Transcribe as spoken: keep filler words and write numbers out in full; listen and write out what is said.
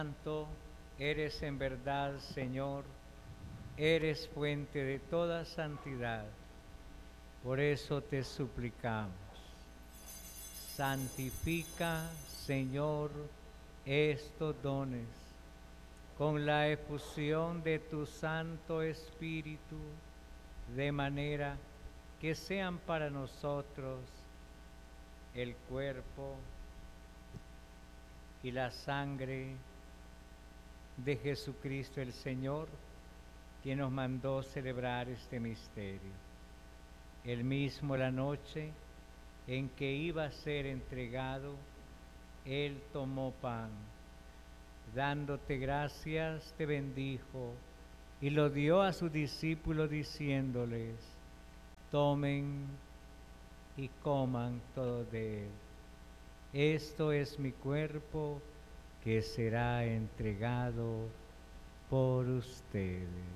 Santo, eres en verdad, Señor, eres fuente de toda santidad. Por eso te suplicamos. Santifica, Señor, estos dones con la efusión de tu Santo Espíritu, de manera que sean para nosotros el cuerpo y la sangre de Jesucristo el Señor, quien nos mandó celebrar este misterio. Él mismo, la noche en que iba a ser entregado, Él tomó pan, dándote gracias, te bendijo y lo dio a sus discípulos diciéndoles: tomen y coman todos de él. Esto es mi cuerpo que será entregado por ustedes.